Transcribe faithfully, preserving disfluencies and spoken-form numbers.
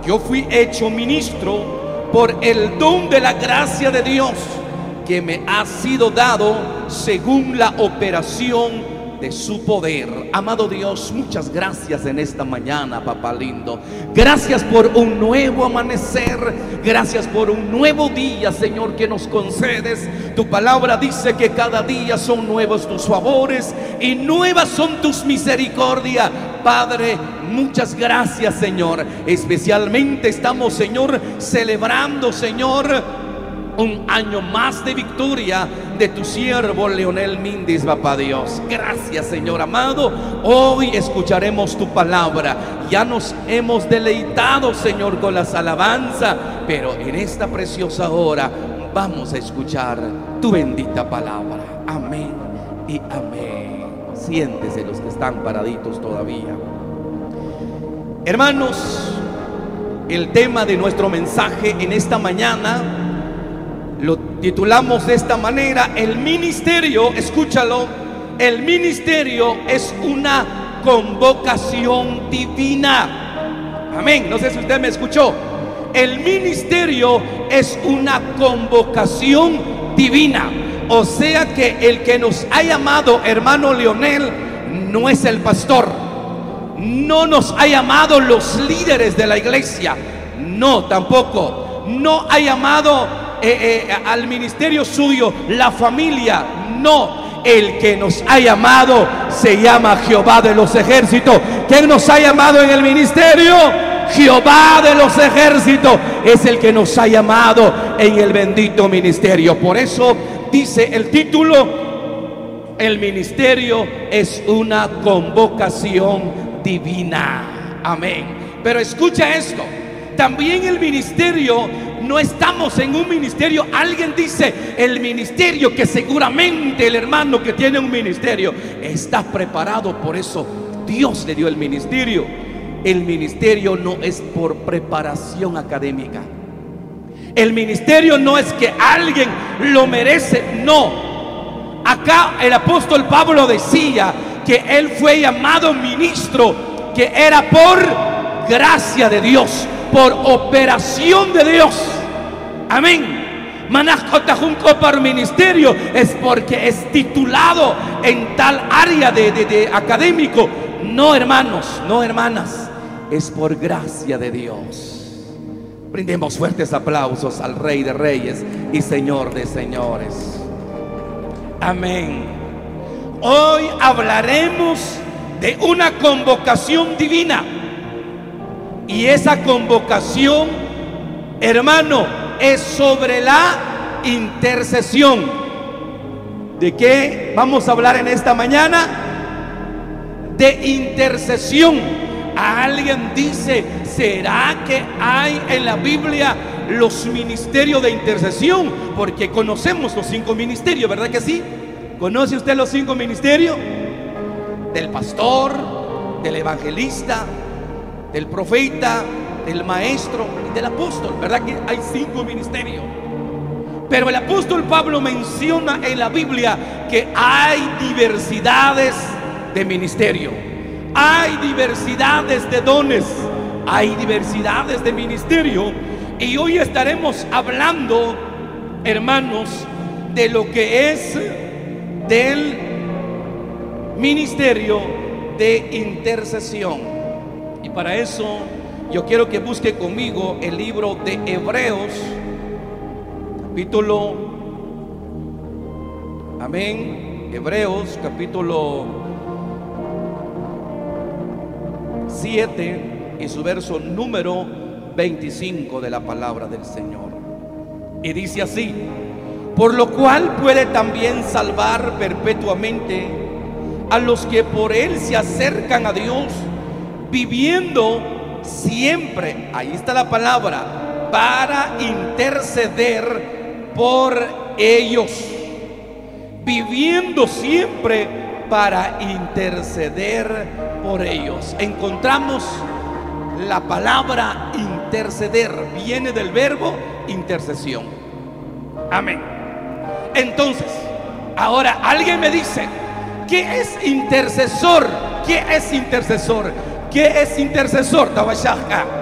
yo fui hecho ministro por el don de la gracia de Dios que me ha sido dado según la operación de su poder. Amado Dios, muchas gracias en esta mañana, papá lindo. Gracias por un nuevo amanecer. Gracias por un nuevo día, Señor, que nos concedes. Tu palabra dice que cada día son nuevos tus favores y nuevas son tus misericordias. Padre, muchas gracias, Señor. Especialmente estamos, Señor, celebrando, Señor, un año más de victoria de tu siervo Leonel Mindis, papá Dios. Gracias, Señor amado. Hoy escucharemos tu palabra. Ya nos hemos deleitado, Señor, con las alabanzas, pero en esta preciosa hora vamos a escuchar tu bendita palabra. Amén y amén. Siéntese los que están paraditos todavía. Hermanos, el tema de nuestro mensaje en esta mañana lo titulamos de esta manera: el ministerio, escúchalo, el ministerio es una convocación divina. Amén, no sé si usted me escuchó. El ministerio es una convocación divina. O sea que el que nos ha llamado, hermano Leonel, no es el pastor, no nos ha llamado los líderes de la iglesia, no, tampoco, no ha llamado Eh, eh, al ministerio suyo la familia, no. El que nos ha llamado se llama Jehová de los ejércitos. ¿Quién nos ha llamado en el ministerio? Jehová de los ejércitos es el que nos ha llamado en el bendito ministerio. Por eso dice el título: el ministerio es una convocación divina. Amén. Pero escucha esto, también el ministerio, no estamos en un ministerio. Alguien dice el ministerio, que seguramente el hermano que tiene un ministerio está preparado, por eso Dios le dio el ministerio. El ministerio no es por preparación académica. El ministerio no es que alguien lo merece, no. Acá el apóstol Pablo decía que él fue llamado ministro, que era por gracia de Dios, por operación de Dios. Amén. Manajcotajun copar ministerio es porque es titulado en tal área de, de, de académico. No, hermanos, no, hermanas, es por gracia de Dios. Brindemos fuertes aplausos al Rey de Reyes y Señor de Señores. Amén. Hoy hablaremos de una convocación divina. Y esa convocación, hermano, es sobre la intercesión. ¿De qué vamos a hablar en esta mañana? De intercesión. Alguien dice: ¿será que hay en la Biblia los ministerios de intercesión? Porque conocemos los cinco ministerios, ¿verdad que sí? ¿Conoce usted los cinco ministerios? Del pastor, del evangelista, del profeta, del maestro y del apóstol. ¿Verdad que hay cinco ministerios? Pero el apóstol Pablo menciona en la Biblia que hay diversidades de ministerio, hay diversidades de dones, hay diversidades de ministerio. Y hoy estaremos hablando, hermanos, de lo que es del ministerio de intercesión. Y para eso yo quiero que busque conmigo el libro de Hebreos, capítulo, amén, Hebreos capítulo siete y su verso número veinticinco de la palabra del Señor. Y dice así: por lo cual puede también salvar perpetuamente a los que por él se acercan a Dios, viviendo siempre, ahí está la palabra, para interceder por ellos. Viviendo siempre para interceder por ellos. Encontramos la palabra interceder, viene del verbo intercesión. Amén. Entonces, ahora alguien me dice: ¿qué es intercesor? ¿Qué es intercesor? ¿Qué es intercesor? Tabashaka.